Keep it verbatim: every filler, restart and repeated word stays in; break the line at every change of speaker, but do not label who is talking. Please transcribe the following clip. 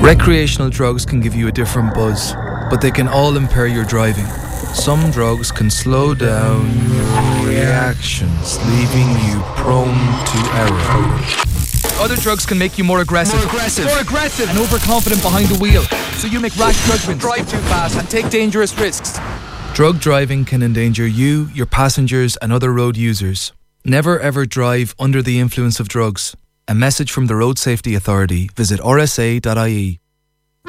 Recreational drugs can give you a different buzz, but they can all impair your driving. Some drugs can slow down your reactions, leaving you prone to error. Other drugs can make you more aggressive,
More aggressive.
more aggressive, and overconfident behind the wheel. So you make rash judgments, drive too fast, and take dangerous risks. Drug driving can endanger you, your passengers, and other road users. Never ever drive under the influence of drugs. A message from the Road Safety Authority. Visit r s a dot i e.